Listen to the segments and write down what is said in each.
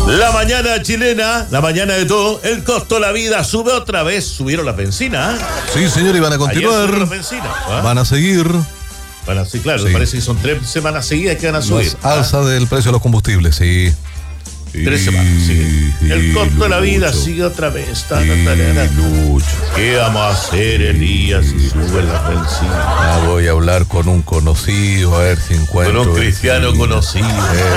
La mañana chilena, la mañana de todo, el costo de la vida sube otra vez, subieron las bencinas. Sí, señor, y van a continuar. Las bencinas, van a seguir. Van a seguir, claro, sí. Parece que son 3 semanas seguidas que van a subir. Alza del precio de los combustibles, sí. 3 semanas, sí. El costo de la vida sigue otra vez. ¿Qué vamos a hacer, Elías, si suben las bencinas? Voy a hablar con un conocido, a ver si encuentro. Con un cristiano conocido.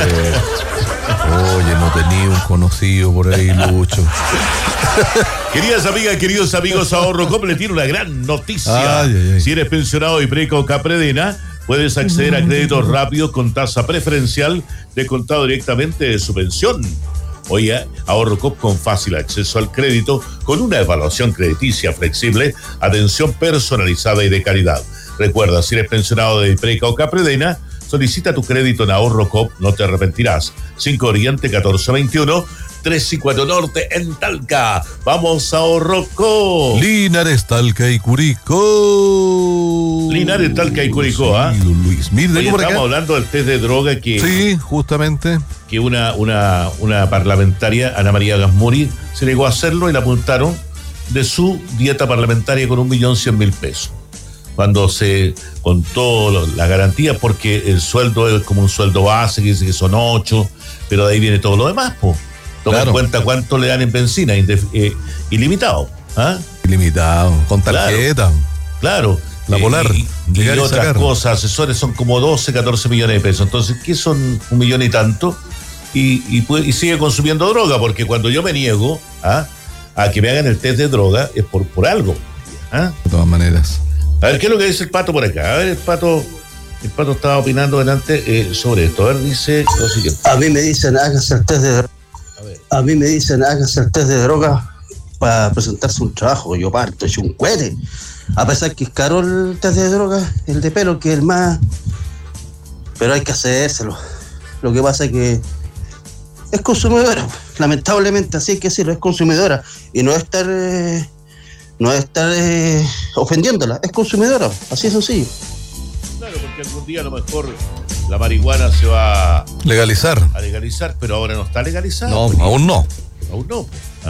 Oye, no tenía un conocido por ahí, Lucho. Queridas amigas, queridos amigos, Ahorro Cop le tiene una gran noticia. Si eres pensionado de Preca o Capredena, puedes acceder a créditos rápidos con tasa preferencial descontado directamente de su pensión. Oye, Ahorro Cop con fácil acceso al crédito, con una evaluación crediticia flexible, atención personalizada y de calidad. Recuerda, si eres pensionado de Preca o Capredena, solicita tu crédito en Ahorro Cop, no te arrepentirás. 5 Oriente 1421, 3 y 4 Norte en Talca. Vamos a Ahorro Cop. Linares, Talca y Curicó. Linares, Talca y Curicó, ¿ah? Sí, don Luis. Mire, estamos hablando del test de droga que... Sí, justamente. Que una parlamentaria, Ana María Gasmuri, se negó a hacerlo y la apuntaron de su dieta parlamentaria con 1.100.000 pesos. Cuando se contó la garantía, porque el sueldo es como un sueldo base, que dice que son 8, pero de ahí viene todo lo demás, po. Toma en cuenta cuánto le dan en benzina, ilimitado. Ilimitado, con tarjeta. Claro. La Polar. Y otras cosas, asesores son como 12, 14 millones de pesos. Entonces, ¿qué son 1 millón y tanto? Y sigue consumiendo droga, porque cuando yo me niego a que me hagan el test de droga, es por algo. De todas maneras. A ver, ¿qué es lo que dice el Pato por acá? A ver, el Pato estaba opinando delante sobre esto. A ver, dice lo siguiente. A mí me dicen, hágase el test de droga. A mí me dicen, hágase el test de droga para presentarse un trabajo. Yo parto, hecho un cohete. A pesar que es caro el test de droga, el de pelo, que es el más... Pero hay que hacérselo. Lo que pasa es que es consumidora. Lamentablemente, así hay que decirlo, es consumidora. Y no estar ofendiéndola, es consumidora, así es sencillo. Claro, porque algún día a lo mejor la marihuana se va a legalizar, pero ahora no está legalizada. No, aún no. Aún no.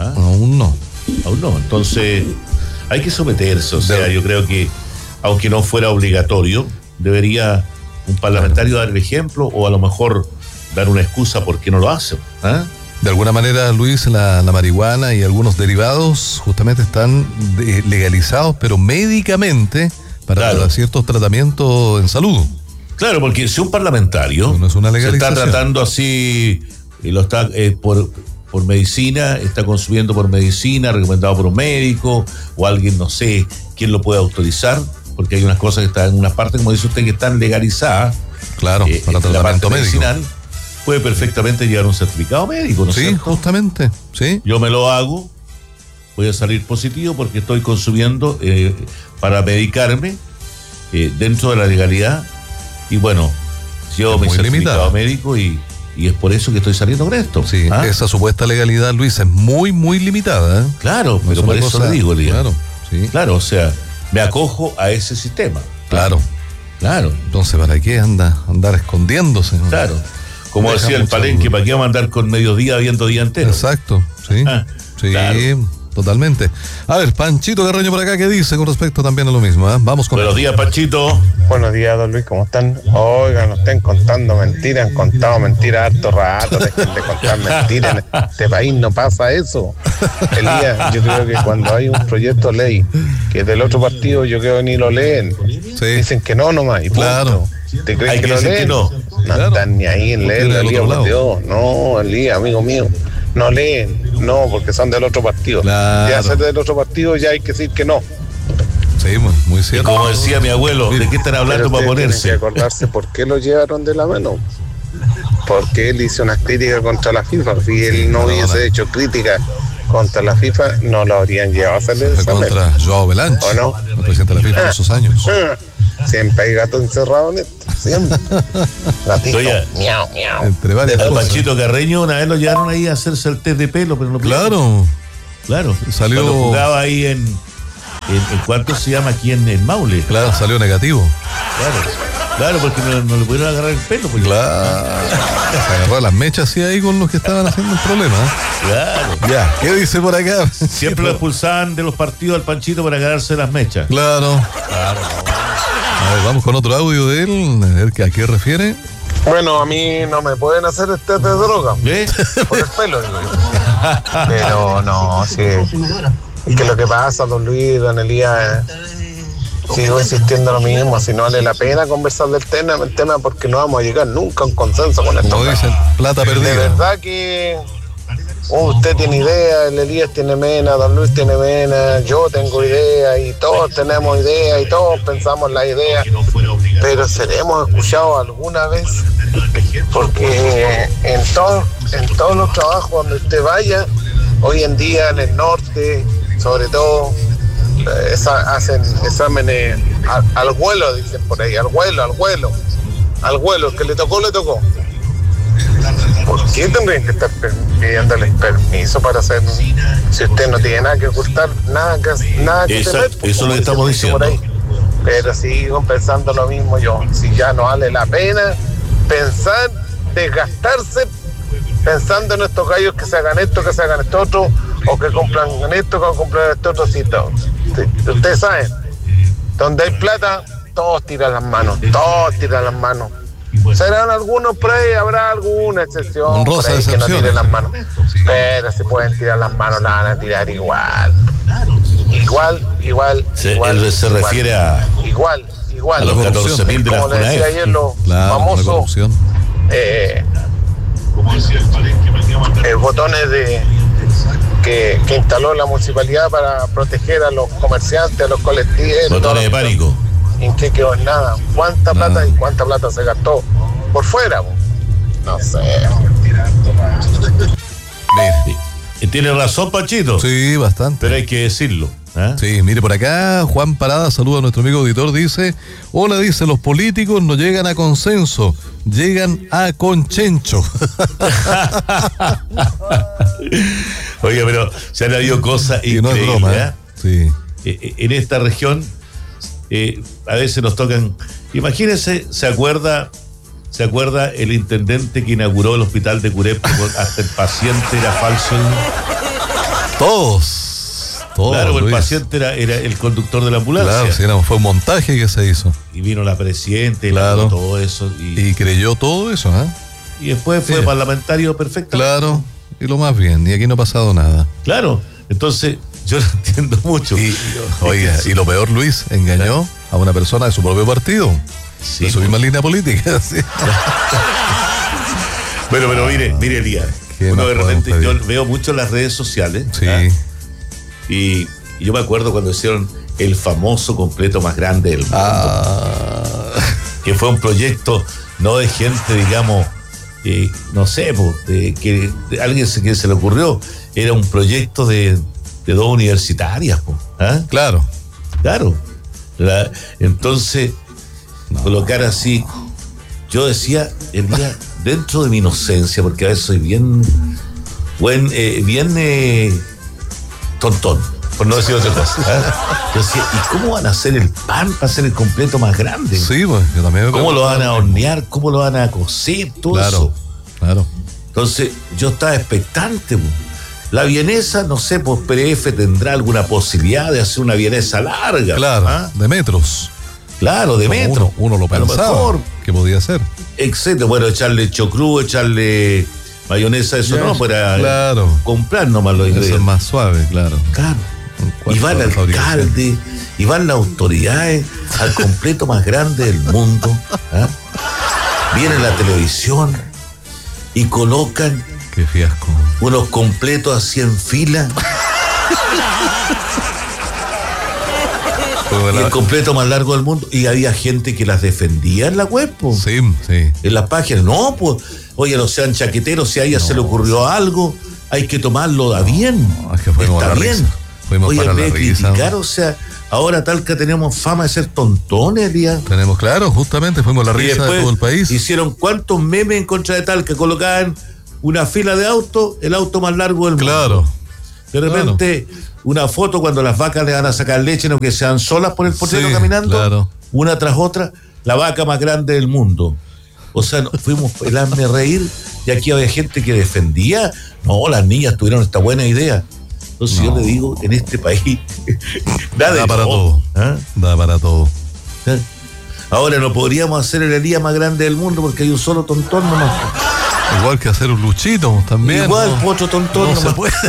Aún no. Entonces, hay que someterse. O sea, yo creo que, aunque no fuera obligatorio, debería un parlamentario dar el ejemplo, o a lo mejor dar una excusa por qué no lo hace. De alguna manera, Luis, la marihuana y algunos derivados justamente están legalizados, pero médicamente para ciertos tratamientos en salud. Claro, porque si un parlamentario no es una legalización, se está tratando así, y lo está por medicina, está consumiendo por medicina, recomendado por un médico, o alguien, no sé quién lo puede autorizar, porque hay unas cosas que están en unas partes, como dice usted, que están legalizadas. Claro, para tratamiento médico. Medicinal, puede perfectamente llevar un certificado médico, ¿no es cierto? Justamente, sí. Yo me lo hago, voy a salir positivo porque estoy consumiendo para medicarme dentro de la legalidad, y bueno, yo me certificado médico y es por eso que estoy saliendo con esto. Sí, esa supuesta legalidad, Luis, es muy, muy limitada. Claro, pero por eso le digo, Elías. Claro, sí. Claro, o sea, me acojo a ese sistema. Claro. Entonces, ¿para qué andar escondiéndose? Claro. Como decía el Palenque, ¿para qué vamos a andar con mediodía viendo día entero? Exacto, sí. Sí, claro. Totalmente. A ver, Panchito Carreño por acá, ¿qué dice con respecto también a lo mismo? Vamos con... Buenos días, Panchito. Buenos días, don Luis, ¿cómo están? Oigan, no estén contando mentiras, han contado mentiras harto rato, dejen de contar mentiras, en este país no pasa eso. Elías, yo creo que cuando hay un proyecto de ley que es del otro partido, yo creo que ni lo leen. Sí. Dicen que no nomás, y punto. Claro. ¿Te crees que lo leen? No están ni ahí en leer la Elías, por Dios. No, Elías, amigo mío. No leen, no, porque son del otro partido. Claro. Ya ser del otro partido ya hay que decir que no. Sí, muy cierto. Y como decía mi abuelo, ¿de qué están hablando para ponerse? Tienen que acordarse por qué lo llevaron de la mano. Porque él hizo unas críticas contra la FIFA. Si él no hubiese hecho críticas contra la FIFA, no lo habrían llevado a hacerle esa contra Joao Belanche, ¿o no? El presidente de la FIFA en esos años. Siempre hay gato encerrado en esto. Siempre. Gatito. Oye, miau, miau. Entre varias al cosas. Panchito Carreño una vez lo llevaron ahí a hacerse el test de pelo, pero no pudo. Claro. Salió. Cuando jugaba ahí en ¿cuánto se llama aquí en el Maule? Claro, salió negativo. Claro. Claro, porque no le pudieron agarrar el pelo. Porque... Claro. Se agarró las mechas así ahí con los que estaban haciendo el problema. Claro. Ya, ¿qué dice por acá? Siempre lo expulsaban de los partidos al Panchito para agarrarse las mechas. Claro. A ver, vamos con otro audio de él, a ver a qué refiere. Bueno, a mí no me pueden hacer el test de droga. Por el pelo, digo yo. Pero no, sí. Es que lo que pasa, don Luis, don Elías, sigo insistiendo lo mismo. Si no vale la pena conversar del tema porque no vamos a llegar nunca a un consenso con esto. Como dicen, plata perdida. De verdad que usted tiene idea, el Elías tiene mena, don Luis tiene mena, yo tengo idea y todos tenemos idea y todos pensamos la idea, pero ¿seremos escuchados alguna vez? Porque en todos los trabajos donde usted vaya, hoy en día en el norte, sobre todo, hacen exámenes al vuelo, dicen por ahí, al vuelo, el que le tocó. ¿Por qué tendrían que estar pidiéndoles permiso para hacer, si usted no tiene nada que ocultar, nada que temer? Eso es lo que estamos diciendo. Pero sigo pensando lo mismo yo. Si ya no vale la pena pensar, desgastarse, pensando en estos gallos que se hagan esto, otro, o que compran esto, que compran esto otro, sí, todo. Ustedes saben, donde hay plata, todos tiran las manos. Serán algunos por ahí, habrá alguna excepción por ahí que no tiren las manos. Pero si pueden tirar las manos, la van a tirar igual. Él se refiere a... Igual. A los 14.000 de la Como le decía ayer, los famosos botones que instaló la municipalidad para proteger a los comerciantes, a los colectivos. Botones de pánico. ¿En qué quedó? Nada. ¿Cuánta plata se gastó por fuera? No sé. Tiene razón, Panchito. Sí, bastante. Pero hay que decirlo. Sí, mire por acá, Juan Parada saluda a nuestro amigo auditor, dice, hola, dice, los políticos no llegan a consenso, llegan a conchencho. Oiga, pero se han habido cosas increíbles. No es broma, Sí. En esta región a veces nos tocan, imagínense, ¿se acuerda el intendente que inauguró el hospital de Curepco? Hasta el paciente era falso. Todos. Claro, el paciente era el conductor de la ambulancia. Claro, fue un montaje que se hizo. Y vino la presidenta y todo eso. Y creyó todo eso, Y después fue parlamentario perfecto. Claro, y lo más bien, y aquí no ha pasado nada. Claro, entonces yo lo entiendo mucho. Y lo peor, Luis, engañó a una persona de su propio partido, de su misma línea política. Sí. Bueno, pero mire, Elías, uno de repente, yo veo mucho en las redes sociales. Sí. Y yo me acuerdo cuando hicieron el famoso completo más grande del mundo, que fue un proyecto no de gente, digamos, no sé, que alguien que se le ocurrió, era un proyecto de dos universitarias. Claro. Entonces, colocar así, yo decía, Elías, dentro de mi inocencia, porque a veces soy bien tontón, por no decir otra cosa. Yo decía, ¿y cómo van a hacer el pan para hacer el completo más grande? Sí, pues yo también. ¿Cómo lo van a hornear? ¿Cómo lo van a cocer? Todo eso. Claro. Entonces, yo estaba expectante. La vienesa, no sé, pues PRF tendrá alguna posibilidad de hacer una vienesa larga. Claro, de metros. Claro, de metros. Uno lo pensaba. Mejor, que podía hacer. Etcétera. Bueno, echarle chocrú, echarle mayonesa, eso no, para comprar nomás los ingredientes. Eso es más suave, claro. Y va el alcalde, y van las autoridades al completo más grande del mundo. Viene la televisión y colocan qué fiasco. Unos completos así en fila. Y el completo más largo del mundo. Y había gente que las defendía en la web, Sí. En las páginas. No, pues, oye, no sean chaqueteros, si a ella se le ocurrió algo, hay que tomarlo a bien. Es que fuimos está a la bien. Risa. Fuimos oye, para en vez la de criticar, o sea, ahora Talca tenemos fama de ser tontones, Elías. Tenemos, claro, justamente fuimos a la risa de todo el país. Hicieron cuántos memes en contra de Talca, colocaban una fila de autos, el auto más largo del mundo. De repente, una foto cuando las vacas le van a sacar leche, no que sean solas por el potrero caminando, una tras otra, la vaca más grande del mundo. O sea, fuimos el hazme reír y aquí había gente que defendía. No, las niñas tuvieron esta buena idea. Entonces yo le digo, en este país, da para todo. ¿Ah? Da para todo. Ahora no podríamos hacer el Elías más grande del mundo porque hay un solo tontón nomás. Igual que hacer un Luchito también. Igual, ¿no? Otro tontón no nomás. se puede.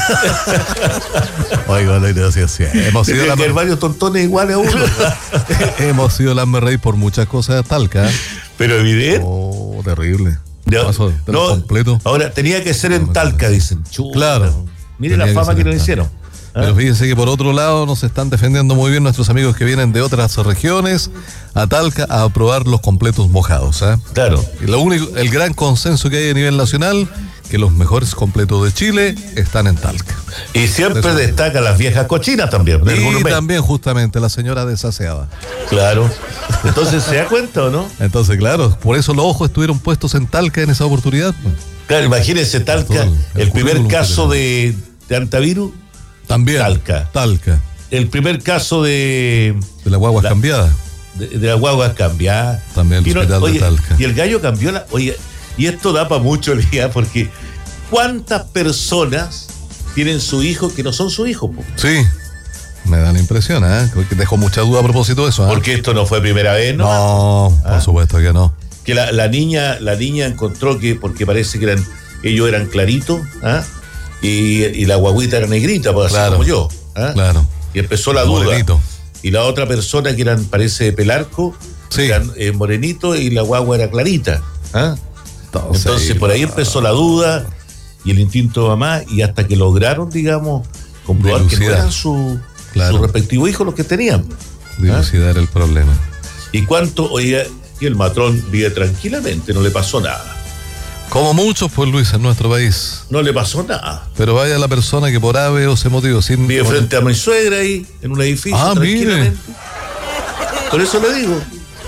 Oiga, la gracias. Hemos sido que hay varios tontones iguales a uno. Hemos sido la rey por muchas cosas de Talca. Pero evidente. Oh, terrible. No, completo. Ahora, tenía que ser en Talca, dicen. Chuta. Claro. Mire la fama que nos hicieron. Pero fíjense que por otro lado nos están defendiendo muy bien nuestros amigos que vienen de otras regiones a Talca a probar los completos mojados. Claro. Y lo único, el gran consenso que hay a nivel nacional, que los mejores completos de Chile están en Talca. Y siempre destacan las viejas cochinas también. Y también justamente la señora desaseada. Claro. Entonces, ¿se da cuenta o no? Entonces, claro, por eso los ojos estuvieron puestos en Talca en esa oportunidad. Claro, imagínense Talca, el primer caso de antivirus. También. Talca. El primer caso de la guagua cambiada. De la guagua cambiada. También el hospital de Talca. Y el gallo cambió Oye, y esto da para mucho el día, porque ¿cuántas personas tienen su hijo que no son su hijo? Po? Sí. Me da la impresión, que dejó mucha duda a propósito de eso. Porque esto no fue primera vez, ¿no? No, por supuesto que no. Que la niña encontró que, porque parece que ellos eran claritos, y la guaguita era negrita, pues, claro, así como yo. Claro. Y empezó la duda. Morenito. Y la otra persona que parece de Pelarco, sí, eran morenito y la guagua era clarita. Entonces por ahí empezó la duda y el instinto de mamá, y hasta que lograron, digamos, comprobar que no eran su respectivo hijo los que tenían. Dilucidar el problema. Y y el matrón vive tranquilamente, no le pasó nada. Como muchos, pues, Luis, en nuestro país. No le pasó nada. Pero vaya la persona que por ave o se motivo sin... Vive frente a mi suegra ahí, en un edificio, tranquilamente. Mire. Por eso le digo.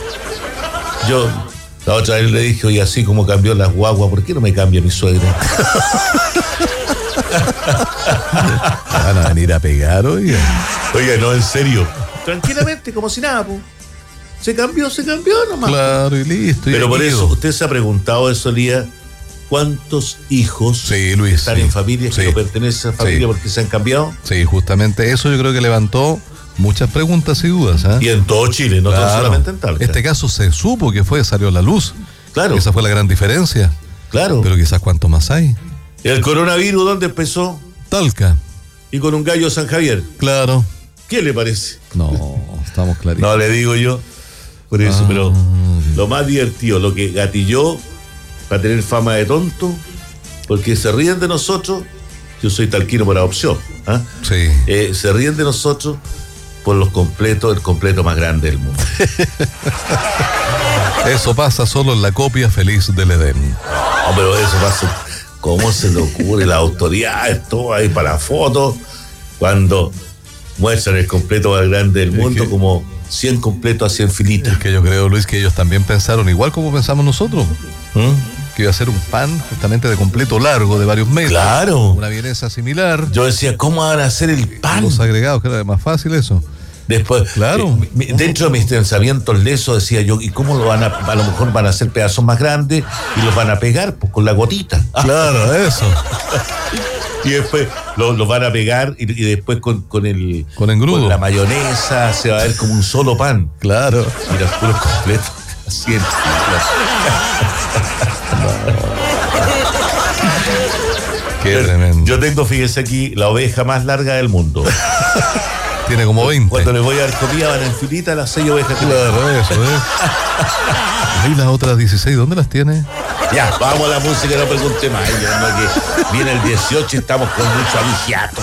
Yo la otra vez le dije, oye, así como cambió las guaguas, ¿por qué no me cambia mi suegra? Van a venir a pegar, oiga. Oiga, no, en serio. Tranquilamente, como si nada, pues. Se cambió nomás. Claro, y listo. Pero por eso, usted se ha preguntado eso, Lía, ¿cuántos hijos están en familias que no pertenecen a esa familia porque se han cambiado? Sí, justamente eso yo creo que levantó muchas preguntas y dudas. Y en todo Chile, no tan solamente en Talca. Este caso se supo que salió a la luz. Claro. Esa fue la gran diferencia. Claro. Pero quizás cuánto más hay. ¿El coronavirus dónde empezó? Talca. Y con un gallo San Javier. Claro. ¿Qué le parece? No, estamos claritos. No, le digo yo. Por eso, pero lo más divertido, lo que gatilló para tener fama de tonto, porque se ríen de nosotros. Yo soy talquino por adopción. Sí. Se ríen de nosotros por el completo más grande del mundo. Eso pasa solo en la copia feliz del Edén. No, pero eso pasa. ¿Cómo se le ocurre? Las autoridades, todo ahí para la foto, cuando muestran el completo más grande del mundo, como 100 completos a 100 filitas. Es que yo creo, Luis, que ellos también pensaron igual como pensamos nosotros. Que iba a ser un pan justamente de completo largo, de varios metros. Claro. Una vienesa similar. Yo decía, ¿cómo van a hacer el pan? Los agregados, que era más fácil eso. Después, claro. Dentro de mis pensamientos lesos decía yo, ¿y cómo lo van a lo mejor van a hacer pedazos más grandes y los van a pegar? Pues con la gotita. Claro, eso. Y después los van a pegar y después con engrudo. Con la mayonesa se va a ver como un solo pan. Claro. Y los puros completos. Así en Qué tremendo. Yo tengo, fíjese aquí, la oveja más larga del mundo. Tiene como 20. Cuando les voy a dar comida van en filita las 6 ovejas. Claro, eso, ¿Y las otras 16 dónde las tiene? Ya, vamos a la música, no pregunte más. Que viene el 18 y estamos con mucho avigiato.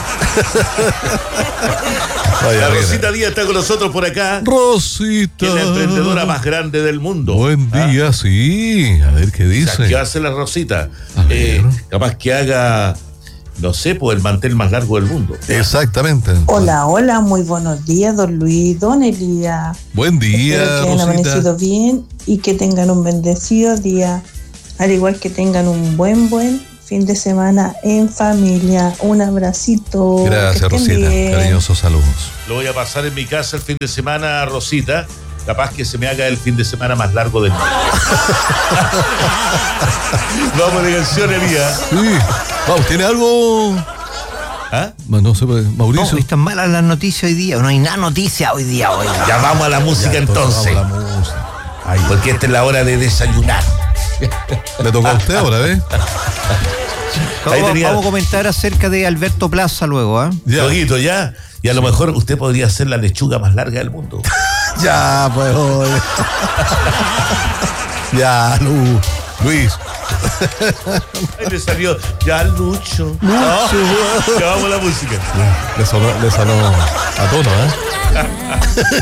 La Rosita Díaz está con nosotros por acá. Rosita. Que es la emprendedora más grande del mundo. Buen día, sí. A ver qué dice. O sea, ¿qué hace la Rosita? Capaz que haga, no sé, pues el mantel más largo del mundo. Exactamente. Hola, muy buenos días, don Luis, don Elías. Buen día, espero que hayan amanecido bien y que tengan un bendecido día, al igual que tengan un buen fin de semana en familia. Un abracito. Gracias, Rosita. Bien. Cariñosos saludos. Lo voy a pasar en mi casa el fin de semana, Rosita. capaz que se me haga el fin de semana más largo del mundo. Vamos de canción, Elías. Sí. Vamos, ¿tiene algo? ¿Ah? No sé, Mauricio. No, están malas las noticias hoy día. No hay nada noticia hoy día. Ya vamos a la música entonces. Vamos a la música. Ay, porque esta es la hora de desayunar. Le tocó a usted ahora, ¿eh? Vamos a comentar acerca de Alberto Plaza luego, ¿eh? Loguito, ya. Y a lo mejor usted podría ser la lechuga más larga del mundo. Ya, pues. Ya, Luis. Ahí le salió ya Lucho. Ya vamos a la música. Le sonó a tono, ¿eh?